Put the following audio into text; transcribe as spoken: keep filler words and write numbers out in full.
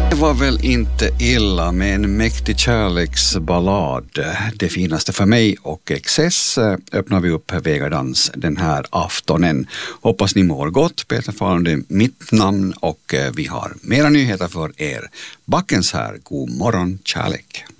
Det var väl inte illa med en mäktig kärleksballad. Det finaste för mig och Excess öppnar vi upp Vägardans den här aftonen. Hoppas ni mår gott. Peter Fahlund är mitt namn och vi har mera nyheter för er. Backens här, god morgon kärlek.